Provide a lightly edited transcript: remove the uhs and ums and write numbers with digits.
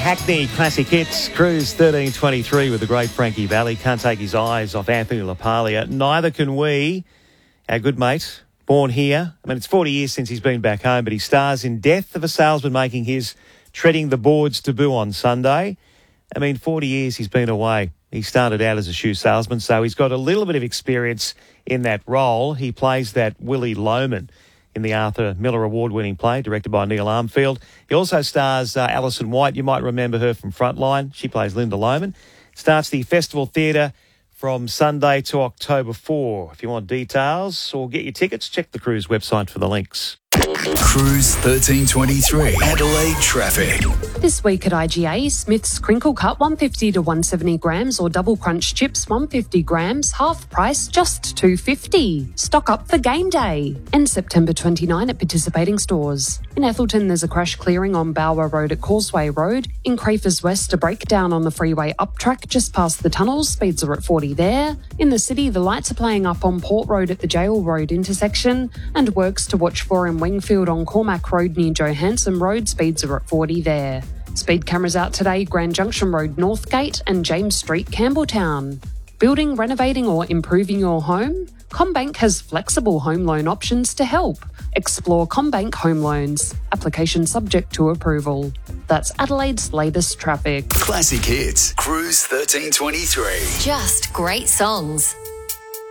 Hackney Classic Hits, Cruise 1323 with the great Frankie Valli. Can't take his eyes off Anthony LaPaglia. Neither can we. Our good mate, born here. I mean, it's 40 years since he's been back home, but he stars in Death of a Salesman, making his Treading the Boards debut on Sunday. I mean, 40 years he's been away. He started out as a shoe salesman, so he's got a little bit of experience in that role. He plays that Willie Loman in the Arthur Miller Award-winning play, directed by Neil Armfield. He also stars Alison White. You might remember her from Frontline. She plays Linda Loman. Starts the Festival Theatre from Sunday to October 4. If you want details or get your tickets, check the Cruise website for the links. Cruise 1323, Adelaide traffic. This week at IGA, Smith's Crinkle Cut 150 to 170 grams or Double Crunch Chips 150 grams, half price, just $2.50. Stock up for game day. And September 29 at participating stores. In Atherton, there's a crash clearing on Bower Road at Causeway Road. In Crafers West, a breakdown on the freeway up track just past the tunnels. Speeds are at 40 there. In the city, the lights are playing up on Port Road at the Jail Road intersection, and works to watch for in Wingfield on Cormac Road near Johansson Road. Speeds are at 40 there. Speed cameras out today, Grand Junction Road Northgate and James Street Campbelltown. Building, renovating or improving your home? CommBank has flexible home loan options to help. Explore CommBank Home Loans. Application subject to approval. That's Adelaide's latest traffic. Classic Hits, Cruise 1323. Just great songs.